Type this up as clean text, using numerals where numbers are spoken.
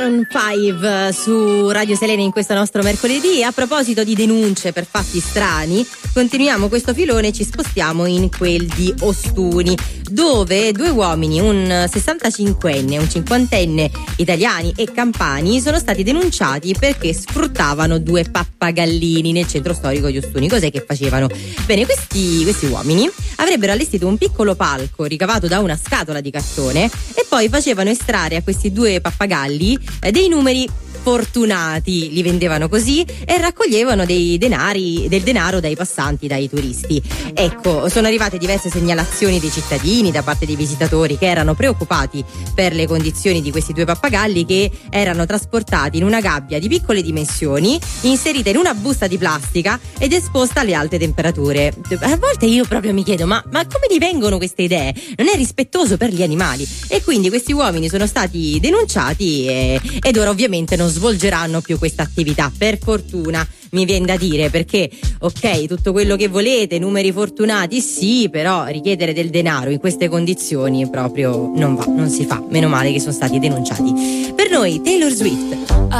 5 su Radio Selene in questo nostro mercoledì. A proposito di denunce per fatti strani, continuiamo questo filone e ci spostiamo in quel di Ostuni, dove due uomini, un 65enne e un 50enne italiani e campani, sono stati denunciati perché sfruttavano due pappagallini nel centro storico di Ostuni. Cos'è che facevano? Bene, questi uomini avrebbero allestito un piccolo palco ricavato da una scatola di cartone e poi facevano estrarre a questi due pappagalli dei numeri fortunati, li vendevano così e raccoglievano del denaro dai passanti, dai turisti. Ecco, sono arrivate diverse segnalazioni dei cittadini da parte dei visitatori che erano preoccupati per le condizioni di questi due pappagalli, che erano trasportati in una gabbia di piccole dimensioni, inserita in una busta di plastica ed esposta alle alte temperature. A volte io proprio mi chiedo, ma come gli vengono queste idee? Non è rispettoso per gli animali. E quindi questi uomini sono stati denunciati ed ora ovviamente non svolgeranno più questa attività, per fortuna, mi viene da dire, perché ok, tutto quello che volete, numeri fortunati sì, però richiedere del denaro in queste condizioni proprio non va, non si fa. Meno male che sono stati denunciati. Per noi Taylor Swift.